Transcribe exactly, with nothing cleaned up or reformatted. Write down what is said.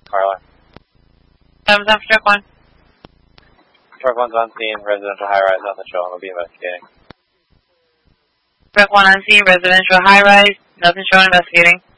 Carla. Thumbs up, truck one. Truck one's on scene, residential high-rise, nothing showing, we'll be investigating. Truck one on scene, residential high-rise, nothing showing, investigating.